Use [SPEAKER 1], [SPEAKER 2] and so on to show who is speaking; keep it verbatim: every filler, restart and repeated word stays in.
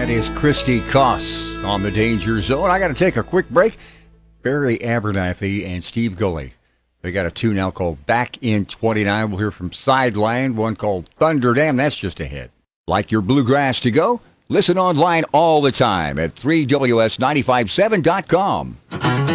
[SPEAKER 1] That is Christy Koss on the Danger Zone. I got to take a quick break. Barry Abernathy and Steve Gulley. They got a tune now called Back in twenty-nine. We'll hear from Sideline, one called Thunder Dam. That's just ahead. Like your bluegrass to go? Listen online all the time at three W S nine five seven dot com.